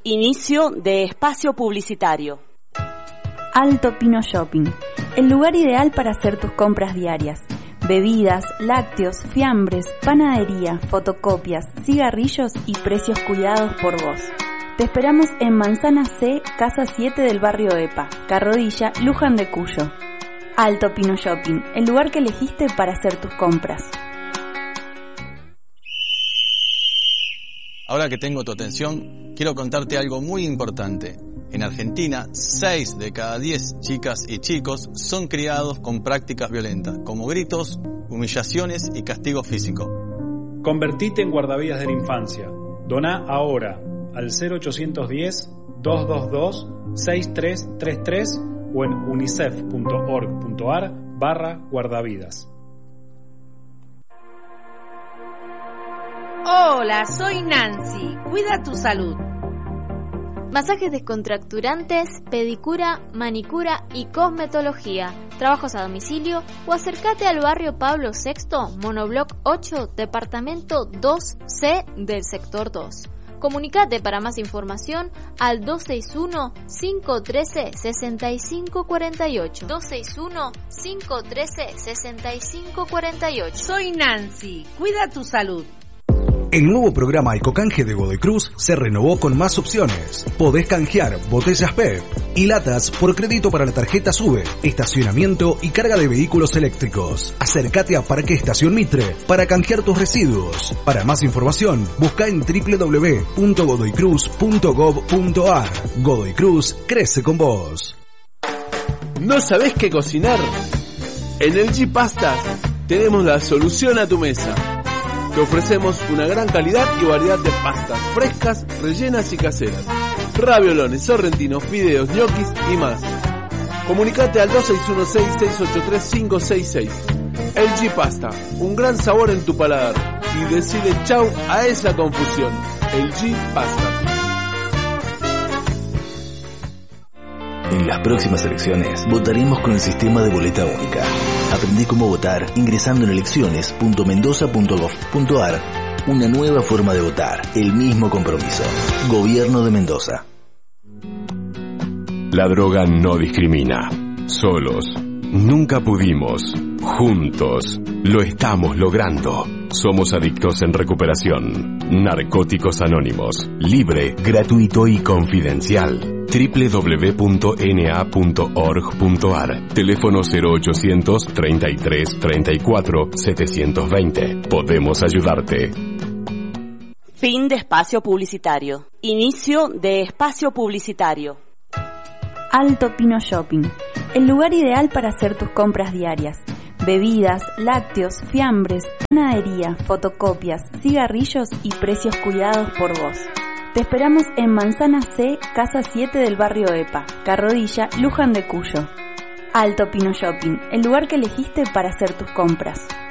Inicio de espacio publicitario. Alto Pino Shopping, el lugar ideal para hacer tus compras diarias. Bebidas, lácteos, fiambres, panadería, fotocopias, cigarrillos y precios cuidados por vos. Te esperamos en Manzana C, Casa 7 del barrio EPA, Carrodilla, Luján de Cuyo. Alto Pino Shopping, el lugar que elegiste para hacer tus compras. Ahora que tengo tu atención, quiero contarte algo muy importante. En Argentina, 6 de cada 10 chicas y chicos son criados con prácticas violentas, como gritos, humillaciones y castigo físico. Convertite en guardavidas de la infancia. Doná ahora al 0810-222-6333 o en unicef.org.ar/guardavidas. Hola, soy Nancy. Cuida tu salud. Masajes descontracturantes, pedicura, manicura y cosmetología. Trabajos a domicilio o acércate al barrio Pablo VI, Monobloc 8, departamento 2C del sector 2. Comunicate para más información al 261-513-6548. 261-513-6548. Soy Nancy. Cuida tu salud. El nuevo programa Ecocanje de Godoy Cruz se renovó con más opciones. Podés canjear botellas PET y latas por crédito para la tarjeta SUBE, estacionamiento y carga de vehículos eléctricos. Acércate a Parque Estación Mitre para canjear tus residuos. Para más información, busca en www.godoycruz.gov.ar. Godoy Cruz crece con vos. ¿No sabés qué cocinar? En el G Pastas tenemos la solución a tu mesa. Te ofrecemos una gran calidad y variedad de pastas frescas, rellenas y caseras. Raviolones, sorrentinos, fideos, ñoquis y más. Comunicate al 2616-683-566. El G Pasta, un gran sabor en tu paladar. Y decile chau a esa confusión. El G Pasta. En las próximas elecciones votaremos con el sistema de boleta única. Aprendí cómo votar ingresando en elecciones.mendoza.gov.ar. Una nueva forma de votar, el mismo compromiso. Gobierno de Mendoza. La droga no discrimina. Solos nunca pudimos. Juntos lo estamos logrando. Somos adictos en recuperación. Narcóticos Anónimos. Libre, gratuito y confidencial. www.na.org.ar. Teléfono 0800 33 34 720. Podemos ayudarte. Fin de espacio publicitario. Inicio de espacio publicitario. Alto Pino Shopping, el lugar ideal para hacer tus compras diarias. Bebidas, lácteos, fiambres, panadería, fotocopias, cigarrillos y precios cuidados por vos. Te esperamos en Manzana C, Casa 7 del barrio EPA, Carrodilla, Luján de Cuyo. Alto Pino Shopping, el lugar que elegiste para hacer tus compras.